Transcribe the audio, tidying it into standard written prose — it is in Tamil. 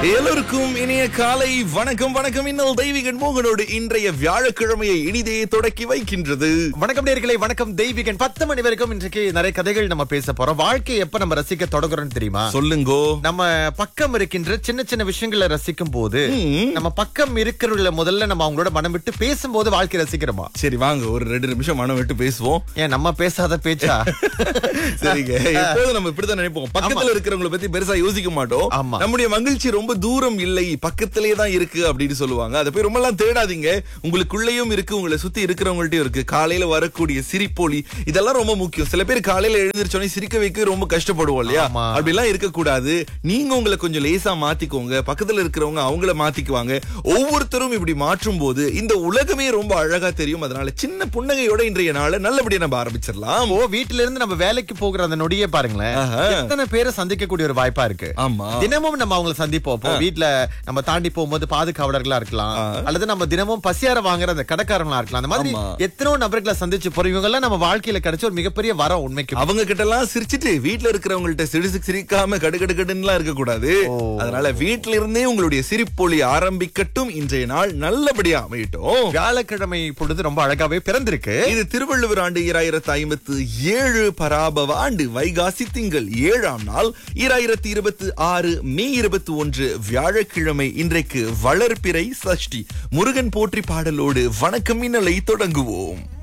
எல்லோருக்கும் இனிய காலை வணக்கம். வணக்கம். இன்னல் தெய்வீகன் மோகனோடு இன்றைய வியாழக்கிழமையை இனிதே தொடக்கி வைக்கின்றது. வணக்கம் நேயர்களே, வணக்கம் தெய்வீகன். 10 மணி வரைக்கும் இன்றைக்கு நிறைய கதைகள் நம்ம பேச போறோம். வாழ்க்கையை எப்ப நம்ம ரசிக்க தொடங்குறோம்னு தெரியுமா? சொல்லுங்கோ. நம்ம பக்கம் இருக்கின்ற சின்ன சின்ன விஷயங்களை ரசிக்கும் போது, நம்ம பக்கம் இருக்கிறவங்கள முதல்ல நம்ம அவங்களோட மனம் விட்டு பேசும்போது வாழ்க்கை ரசிக்கிறோமா? சரி, வாங்க ஒரு 2 நிமிஷம் மனம் விட்டு பேசுவோம். ஏன் நம்ம பேசாத பேச்சா? சரிங்க. எப்போதும் நம்ம இப்படிதான் நினைப்போம். பக்கத்துல இருக்கிறவங்களை பத்தி பெருசா யோசிக்க மாட்டோம். ஆமா. நம்முடைய மகிழ்ச்சி ரொம்ப தூரம் இல்லை, பக்கத்திலே தான் இருக்கு அப்படின்னு சொல்லுவாங்க. அதை போய் ரொம்ப எல்லாம் தேடாதீங்க. உங்களுக்குள்ளேயும் இருக்கு, உங்களை சுத்தி இருக்கிறவங்கள்ட்டயும் இருக்கு. காலையில வரக்கூடிய சிரிப்பொலி இதெல்லாம் ரொம்ப முக்கியம். சில பேர் காலையில எழுந்திருச்சோன்னே சிரிக்க வைக்க ரொம்ப கஷ்டப்படுவோம் இல்லையா? அப்படிலாம் இருக்கக்கூடாது. நீங்க உங்களை கொஞ்சம் லேசா மாத்திக்கோங்க, பக்கத்துல இருக்கிறவங்க அவங்கள மாத்திக்குவாங்க. ஒவ்வொருத்தரும் இப்படி மாற்றும் போது இந்த உலகமே ரொம்ப அழகா தெரியும். அதனால சின்ன புன்னகையோட இன்றைய நாளை நல்லபடியா நம்ம ஆரம்பிச்சிடலாம். வீட்டுல இருந்து நம்ம வேலைக்கு போகிற அந்த நொடியே பாருங்களேன், எத்தனை பேரை சந்திக்கக்கூடிய ஒரு வாய்ப்பா இருக்கு. ஆமா, தினமும் நம்ம அவங்களை சந்திப்போம். வீட்டுல நம்ம தாண்டி போகும்போது பாதுகாவலர்களா இருக்கலாம், அல்லது நம்ம தினமும் பசியார வாங்குற அந்த கடைக்காரங்களா இருக்கலாம். அந்த மாதிரி எத்தனோ நபர்களை சந்திச்சு போறோம். இவங்க எல்லாம் நம்ம வாழ்க்கையில கிடைச்ச ஒரு மிகப்பெரிய வரம். உண்மைக்கு அவங்க கிட்ட எல்லாம் சிரிச்சிட்டு வீட்டுல இருக்கிறவங்கள்ட்ட சிரிக்காம கடுகடுன்னு இருக்க கூடாது. அதனால வீட்டுல இருந்தே உங்களுடைய சிரிப்பொலி ஆரம்பிக்கட்டும். இன்றைய நாள் நல்லபடியா அமையட்டும். வியாழக்கிழமை பொழுது ரொம்ப அழகாவே பிறந்திருக்கு. இது திருவள்ளுவர் ஆண்டு 2057 பராபவ ஆண்டு வைகாசி திங்கள் 7ஆம் நாள் 2026 மே 21 வியாழக்கிழமை. இன்றைக்கு வளர்பிறை சஷ்டி. முருகன் போற்றி பாடலோடு வணக்கம் இன்னலை தொடங்குவோம்.